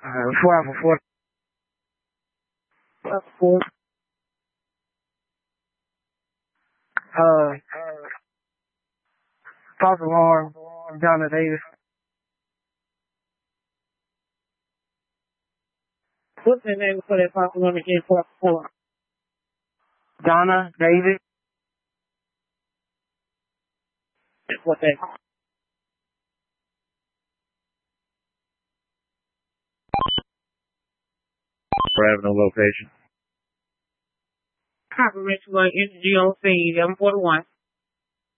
4 4. false alarm, Donna Davis. What's the name for that false alarm again? 4. Donna Davis. What's that? We're having no location. Confirmation going energy on scene, 1141.